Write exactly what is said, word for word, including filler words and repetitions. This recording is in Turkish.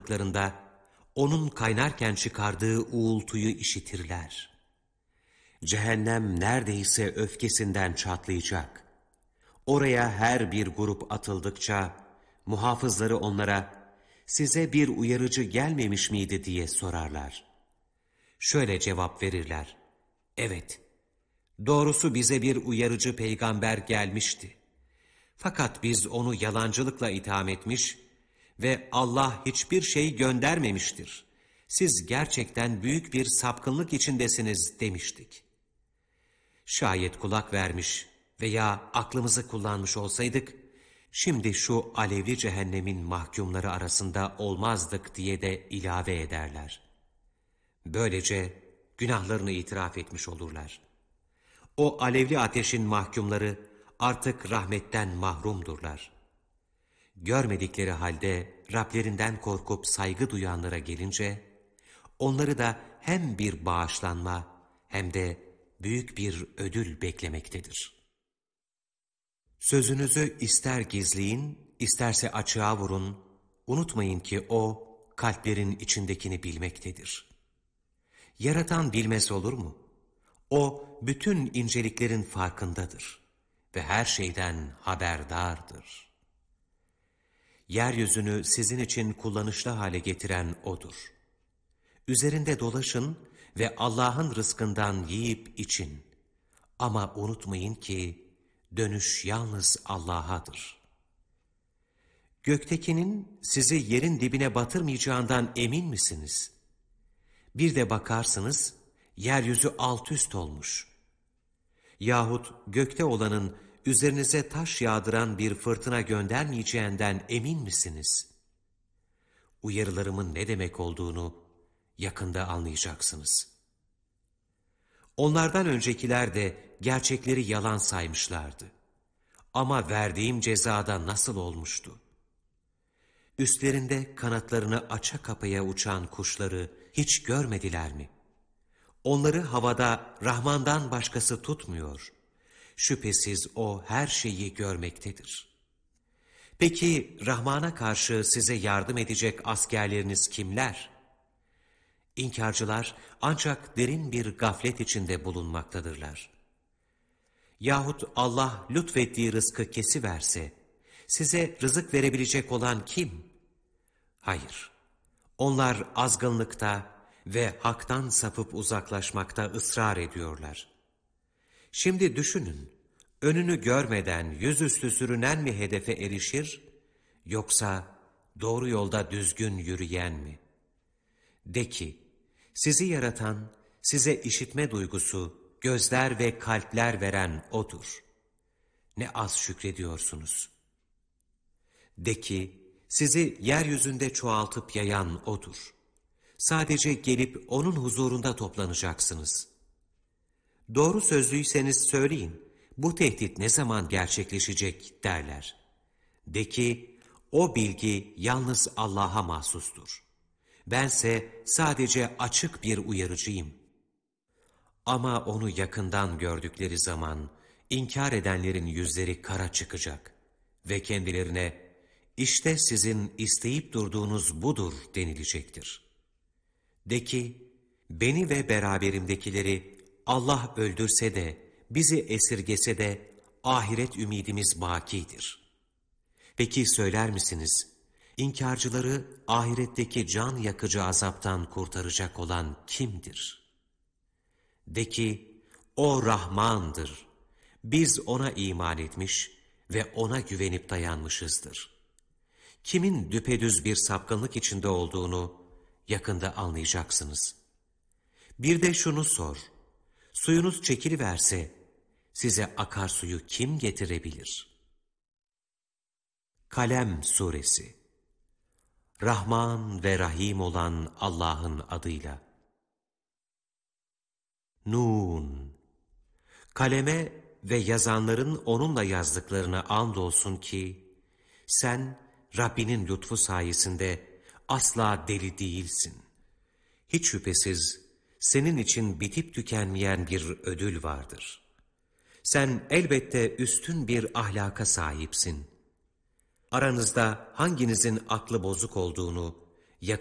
onun kaynarken çıkardığı uğultuyu işitirler. Cehennem neredeyse öfkesinden çatlayacak. Oraya her bir grup atıldıkça muhafızları onlara size bir uyarıcı gelmemiş miydi diye sorarlar. Şöyle cevap verirler: evet, doğrusu bize bir uyarıcı peygamber gelmişti. Fakat biz onu yalancılıkla itham etmiş ve Allah hiçbir şey göndermemiştir. Siz gerçekten büyük bir sapkınlık içindesiniz demiştik. Şayet kulak vermiş veya aklımızı kullanmış olsaydık, şimdi şu alevli cehennemin mahkumları arasında olmazdık diye de ilave ederler. Böylece günahlarını itiraf etmiş olurlar. O alevli ateşin mahkumları artık rahmetten mahrumdurlar. Görmedikleri halde Rablerinden korkup saygı duyanlara gelince, onları da hem bir bağışlanma hem de büyük bir ödül beklemektedir. Sözünüzü ister gizleyin, isterse açığa vurun, unutmayın ki O, kalplerin içindekini bilmektedir. Yaratan bilmez olur mu? O, bütün inceliklerin farkındadır ve her şeyden haberdardır. Yeryüzünü sizin için kullanışlı hale getiren O'dur. Üzerinde dolaşın ve Allah'ın rızkından yiyip için. Ama unutmayın ki dönüş yalnız Allah'adır. Göktekinin sizi yerin dibine batırmayacağından emin misiniz? Bir de bakarsınız, yeryüzü alt üst olmuş. Yahut gökte olanın üzerinize taş yağdıran bir fırtına göndermeyeceğinden emin misiniz? Uyarılarımın ne demek olduğunu yakında anlayacaksınız. Onlardan öncekiler de gerçekleri yalan saymışlardı. Ama verdiğim cezada nasıl olmuştu? Üstlerinde kanatlarını aça kapaya uçan kuşları hiç görmediler mi? Onları havada Rahman'dan başkası tutmuyor. Şüphesiz O her şeyi görmektedir. Peki Rahman'a karşı size yardım edecek askerleriniz kimler? İnkarcılar ancak derin bir gaflet içinde bulunmaktadırlar. Yahut Allah lütfettiği rızkı kesiverse, size rızık verebilecek olan kim? Hayır, onlar azgınlıkta ve haktan sapıp uzaklaşmakta ısrar ediyorlar. Şimdi düşünün, önünü görmeden yüzüstü sürünen mi hedefe erişir, yoksa doğru yolda düzgün yürüyen mi? De ki, sizi yaratan, size işitme duygusu, gözler ve kalpler veren O'dur. Ne az şükrediyorsunuz. De ki, sizi yeryüzünde çoğaltıp yayan O'dur. Sadece gelip O'nun huzurunda toplanacaksınız. Doğru sözlüyseniz söyleyin, bu tehdit ne zaman gerçekleşecek derler. De ki, o bilgi yalnız Allah'a mahsustur. Bense sadece açık bir uyarıcıyım. Ama onu yakından gördükleri zaman inkar edenlerin yüzleri kara çıkacak ve kendilerine işte sizin isteyip durduğunuz budur denilecektir. De ki, beni ve beraberimdekileri Allah öldürse de bizi esirgese de ahiret ümidimiz bakidir. Peki söyler misiniz? İnkarcıları ahiretteki can yakıcı azaptan kurtaracak olan kimdir? De ki, O Rahman'dır. Biz O'na iman etmiş ve O'na güvenip dayanmışızdır. Kimin düpedüz bir sapkınlık içinde olduğunu yakında anlayacaksınız. Bir de şunu sor, suyunuz çekiliverse size akarsuyu kim getirebilir? Kalem Suresi. Rahman ve Rahim olan Allah'ın adıyla. Nun. Kaleme ve yazanların onunla yazdıklarına andolsun ki, sen Rabbinin lütfu sayesinde asla deli değilsin. Hiç şüphesiz senin için bitip tükenmeyen bir ödül vardır. Sen elbette üstün bir ahlaka sahipsin. Aranızda hanginizin aklı bozuk olduğunu